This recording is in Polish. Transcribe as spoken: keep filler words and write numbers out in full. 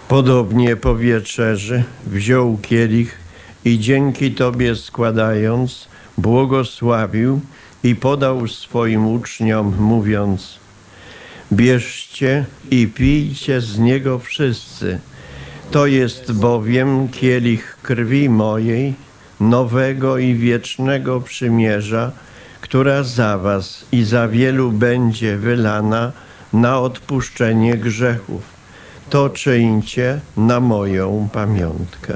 Podobnie po wieczerzy wziął kielich i dzięki Tobie składając, błogosławił i podał swoim uczniom, mówiąc: bierzcie i pijcie z niego wszyscy. To jest bowiem kielich krwi mojej, nowego i wiecznego przymierza, która za was i za wielu będzie wylana na odpuszczenie grzechów. To czyńcie na moją pamiątkę.